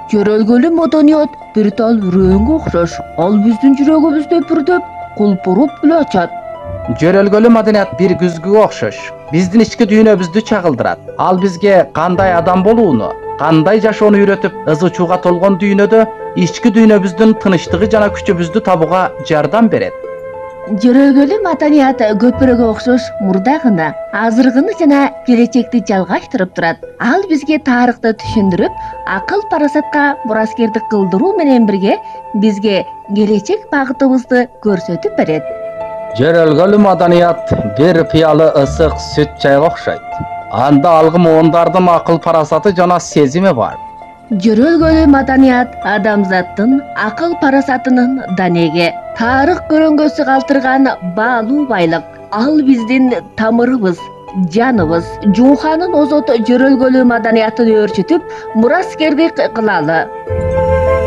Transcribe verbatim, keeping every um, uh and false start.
Жөрөлгөлүү маданият бир тал үрөөнгө окшош. Ал биздин жүрөгүбүздө пүрдөп, кулпуруп эле ачат. Жөрөлгөлүү маданият бир күзгүгө окшош. Биздин ички дүйнөбүздү чагылдырат. Ал бизге кандай адам болууну, кандай жашоону үйрөтүп, ызы-чууга толгон дүйнөдө ички дүйнөбүздүн тынычтыгы жана күчүбүздү табууга жардам берет. Жөрөлгөлүү маданият көпүрөгө окшош мурда гана, азыркыны жана келечекти жалгаштырып турат. Ал бизге тарыхты түшүндүрүп, акыл парасатка мураскердик кылдыруу менен бирге бизге келечек багытыбызды көрсөтүп берет. Жөрөлгөлүү маданият бир пыялы ысык сүт чайга окшойт. Анда алгы муундардын акыл парасаты жана сезими бар. Жөрөлгөлүү маданият адамзаттын акыл парасатынын данеге, тарых көрөңгөсү калтырган баалуу байлык. Ал биздин тамырыбыз, жаныбыз. Жууханын озот жөрөлгөлүү маданиятын өөрчүтүп, мураскердик кылалы.